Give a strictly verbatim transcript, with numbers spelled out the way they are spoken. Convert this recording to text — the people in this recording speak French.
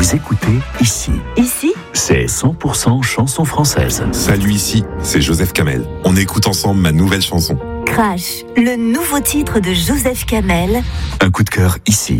Vous écoutez Ici. Ici, c'est cent pour cent chanson française. Salut, ici, c'est Joseph Kamel. On écoute ensemble ma nouvelle chanson. Crash, le nouveau titre de Joseph Kamel. Un coup de cœur ici.